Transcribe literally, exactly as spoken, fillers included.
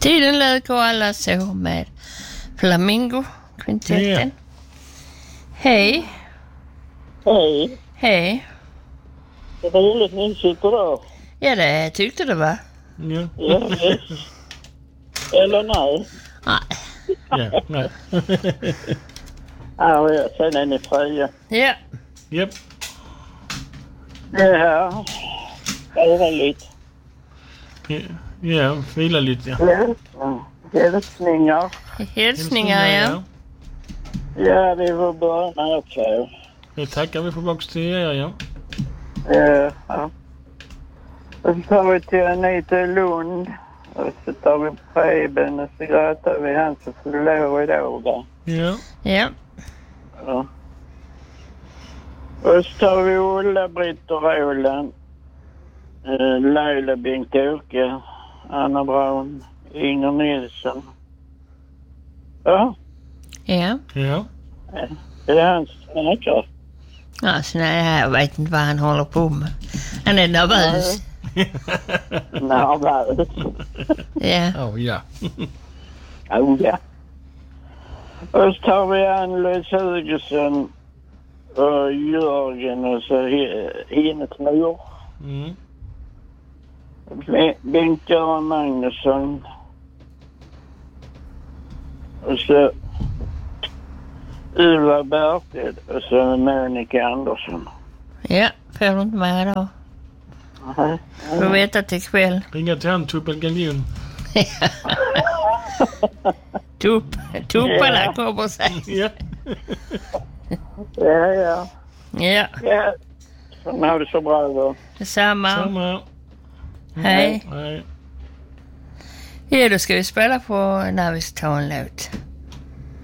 Tiden lök och alla så med Flamingo-kvintetten. Ja. Hej. Hej. Hej. Det var väldigt mysigt idag. Ja, det tyckte du, va? Ja. Ja, yes. Eller nej. Nej. Ja, nej. Ja, ja, sen är ni fria. Ja. Japp. Ja. Det var lite. Ja, ja, vila lite, ja. Ja. Hälsningar. Hälsningar, ja. Ja, vi får börja med också. Det tackar vi för box till er, ja. Ja. Och så tar vi till Anita i Lund. Och så tar vi Preben och så gratar vi han som fyller år idag, va? Ja. Ja. Ja. Och så tar vi Ulla, Britt och Roland. Uh, Laila, Bengt-Åke, Anna Braun, Inger Nilsson. Ja, Ja. Ja. det är hans snackar. Alltså, nej, jag vet inte vad han håller på med. Han är nervös. Nervös. Ja. Oh, ja. Oh, ja. Och så tar vi Ann-Louise Hugesson och Jörgen och så hennes mor. Mm. Bengt-Göran Magnusson. Och så Ulla Bertil och så Monica Andersson. Ja, får du inte med då? Nej. Får veta till kväll. Ringa till han Tuppel Galjon. Tupp, tupparna kommer sig. Ja. Ja, ja. Ja, Ja. Så nu har det så bra då. detsamma. Samma. Hej. Nej. Ja, då ska vi spela på när vi ska ta en låt.